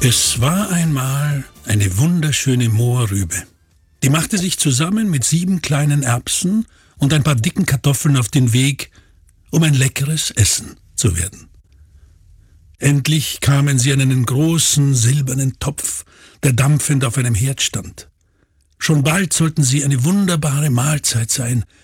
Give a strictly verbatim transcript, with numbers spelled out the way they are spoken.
Es war einmal eine wunderschöne Mohrrübe. Die machte sich zusammen mit sieben kleinen Erbsen und ein paar dicken Kartoffeln auf den Weg, um ein leckeres Essen zu werden. Endlich kamen sie an einen großen silbernen Topf, der dampfend auf einem Herd stand. Schon bald sollten sie eine wunderbare Mahlzeit sein,